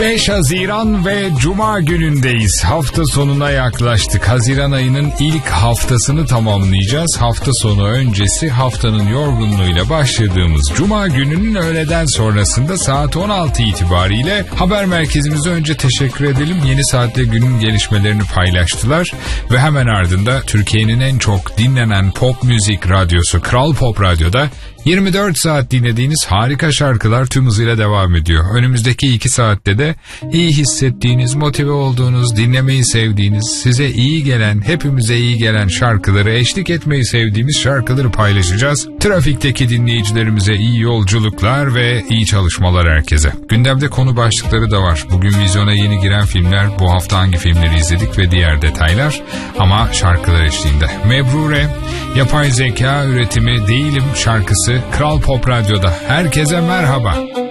5 Haziran ve Cuma günündeyiz. Hafta sonuna yaklaştık. Haziran ayının ilk haftasını tamamlayacağız. Hafta sonu öncesi haftanın yorgunluğuyla başladığımız Cuma gününün öğleden sonrasında saat 16 itibariyle haber merkezimize önce teşekkür edelim. Yeni saatte günün gelişmelerini paylaştılar. Ve hemen ardında Türkiye'nin en çok dinlenen pop müzik radyosu Kral Pop Radyo'da 24 saat dinlediğiniz harika şarkılar tüm hızıyla devam ediyor. Önümüzdeki 2 saatte de iyi hissettiğiniz, motive olduğunuz, dinlemeyi sevdiğiniz, size iyi gelen, hepimize iyi gelen şarkıları, eşlik etmeyi sevdiğimiz şarkıları paylaşacağız. Trafikteki dinleyicilerimize iyi yolculuklar ve iyi çalışmalar herkese. Gündemde konu başlıkları da var. Bugün vizyona yeni giren filmler, bu hafta hangi filmleri izledik ve diğer detaylar. Ama şarkılar eşliğinde. Mebrure, yapay zeka üretimi Değilim şarkısı Kral Pop Radyo'da. Herkese merhaba.